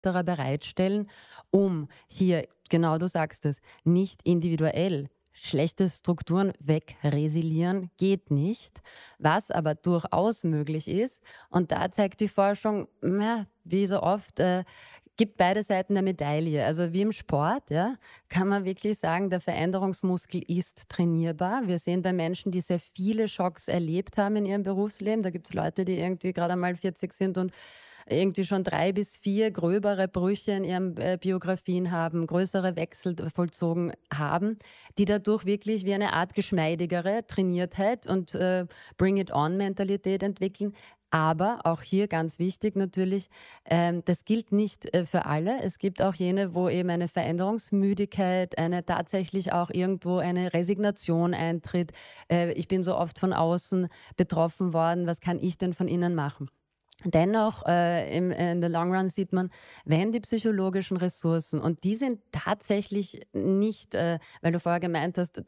bereitstellen, um hier, genau du sagst es, nicht individuell schlechte Strukturen wegresilieren, geht nicht. Was aber durchaus möglich ist, und da zeigt die Forschung, ja, wie so oft, gibt beide Seiten der Medaille. Also wie im Sport, ja, kann man wirklich sagen, der Veränderungsmuskel ist trainierbar. Wir sehen bei Menschen, die sehr viele Schocks erlebt haben in ihrem Berufsleben, da gibt es Leute, die irgendwie gerade einmal 40 sind und irgendwie schon 3 bis 4 gröbere Brüche in ihren Biografien haben, größere Wechsel vollzogen haben, die dadurch wirklich wie eine Art geschmeidigere Trainiertheit und Bring-it-on-Mentalität entwickeln. Aber auch hier ganz wichtig natürlich, das gilt nicht für alle. Es gibt auch jene, wo eben eine Veränderungsmüdigkeit, eine tatsächlich auch irgendwo eine Resignation eintritt. Ich bin so oft von außen betroffen worden, was kann ich denn von innen machen? Dennoch, in the long run sieht man, wenn die psychologischen Ressourcen, und die sind tatsächlich nicht, weil du vorher gemeint hast,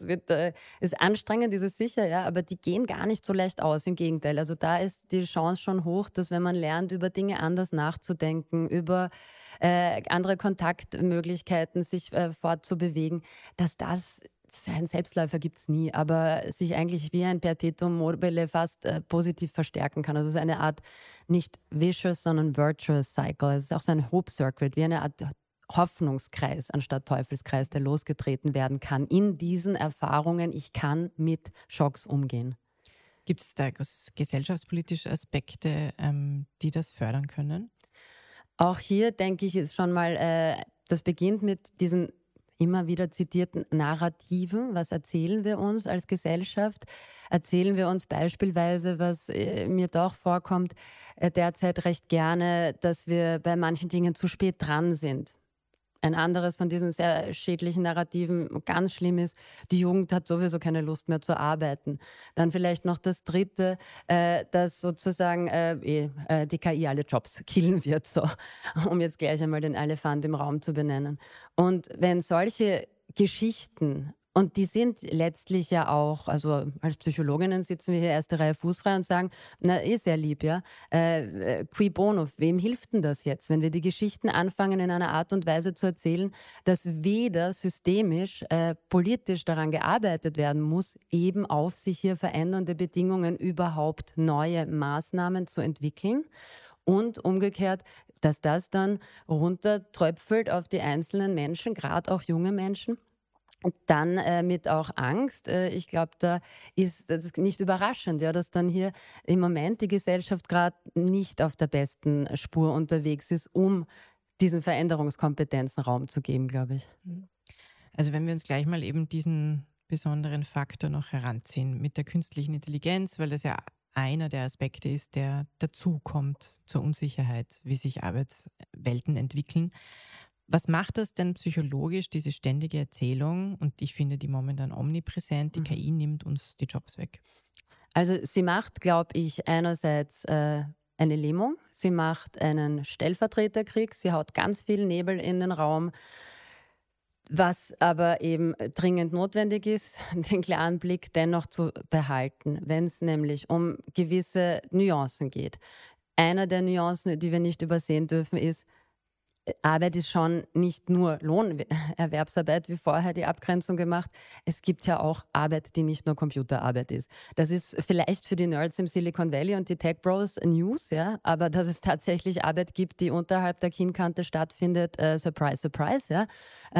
ist anstrengend, ist es sicher, ja, aber die gehen gar nicht so leicht aus. Im Gegenteil. Also da ist die Chance schon hoch, dass wenn man lernt, über Dinge anders nachzudenken, über andere Kontaktmöglichkeiten sich fortzubewegen, dass das ein Selbstläufer gibt's nie, aber sich eigentlich wie ein Perpetuum mobile fast positiv verstärken kann. Also es ist eine Art nicht vicious, sondern virtuous cycle. Es ist auch so ein Hope Circuit, wie eine Art Hoffnungskreis anstatt Teufelskreis, der losgetreten werden kann in diesen Erfahrungen. Ich kann mit Schocks umgehen. Gibt es da gesellschaftspolitische Aspekte, die das fördern können? Auch hier denke ich, ist schon mal, das beginnt mit diesen immer wieder zitierten Narrativen. Was erzählen wir uns als Gesellschaft? Erzählen wir uns beispielsweise, was mir doch vorkommt, derzeit recht gerne, dass wir bei manchen Dingen zu spät dran sind. Ein anderes von diesen sehr schädlichen Narrativen, ganz schlimm ist, die Jugend hat sowieso keine Lust mehr zu arbeiten. Dann vielleicht noch das Dritte, dass sozusagen die KI alle Jobs killen wird, so, um jetzt gleich einmal den Elefant im Raum zu benennen. Und wenn solche Geschichten, und die sind letztlich ja auch, also als Psychologinnen sitzen wir hier erste Reihe fußfrei und sagen, na, sehr lieb, ja. Cui bono, wem hilft denn das jetzt, wenn wir die Geschichten anfangen in einer Art und Weise zu erzählen, dass weder systemisch, politisch daran gearbeitet werden muss, eben auf sich hier verändernde Bedingungen überhaupt neue Maßnahmen zu entwickeln und umgekehrt, dass das dann runtertröpfelt auf die einzelnen Menschen, gerade auch junge Menschen. Und dann mit auch Angst. Ich glaube, das ist nicht überraschend, ja, dass dann hier im Moment die Gesellschaft gerade nicht auf der besten Spur unterwegs ist, um diesen Veränderungskompetenzen Raum zu geben, glaube ich. Mhm. Also wenn wir uns gleich mal eben diesen besonderen Faktor noch heranziehen mit der künstlichen Intelligenz, weil das ja einer der Aspekte ist, der dazukommt zur Unsicherheit, wie sich Arbeitswelten entwickeln. Was macht das denn psychologisch, diese ständige Erzählung? Und ich finde die momentan omnipräsent, die Mhm. KI nimmt uns die Jobs weg. Also sie macht, glaube ich, einerseits eine Lähmung, sie macht einen Stellvertreterkrieg, sie haut ganz viel Nebel in den Raum. Was aber eben dringend notwendig ist, den klaren Blick dennoch zu behalten, wenn es nämlich um gewisse Nuancen geht. Einer der Nuancen, die wir nicht übersehen dürfen, ist, Arbeit ist schon nicht nur Lohnerwerbsarbeit, wie vorher die Abgrenzung gemacht. Es gibt ja auch Arbeit, die nicht nur Computerarbeit ist. Das ist vielleicht für die Nerds im Silicon Valley und die Tech Bros News, ja, aber dass es tatsächlich Arbeit gibt, die unterhalb der Kinnkante stattfindet, surprise, surprise, ja.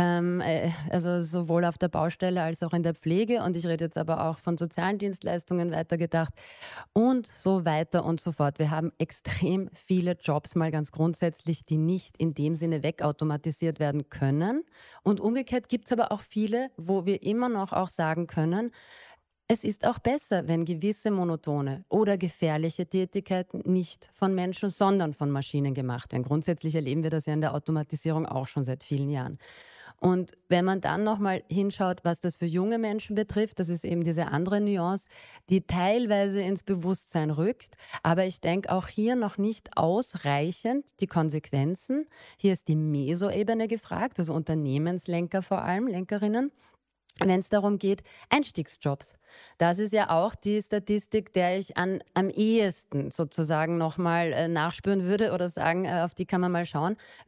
Also sowohl auf der Baustelle als auch in der Pflege, und ich rede jetzt aber auch von sozialen Dienstleistungen weitergedacht und so weiter und so fort. Wir haben extrem viele Jobs mal ganz grundsätzlich, die nicht in dem Sinne wegautomatisiert werden können. Und umgekehrt gibt es aber auch viele, wo wir immer noch auch sagen können, es ist auch besser, wenn gewisse monotone oder gefährliche Tätigkeiten nicht von Menschen, sondern von Maschinen gemacht werden. Grundsätzlich erleben wir das ja in der Automatisierung auch schon seit vielen Jahren. Und wenn man dann nochmal hinschaut, was das für junge Menschen betrifft, das ist eben diese andere Nuance, die teilweise ins Bewusstsein rückt. Aber ich denke auch hier noch nicht ausreichend die Konsequenzen. Hier ist die Mesoebene gefragt, also Unternehmenslenker vor allem, Lenkerinnen. wenn es darum geht, Einstiegsjobs. Das ist ja auch die Statistik, der ich am ehesten sozusagen nochmal nachspüren würde oder sagen, auf die kann man mal schauen.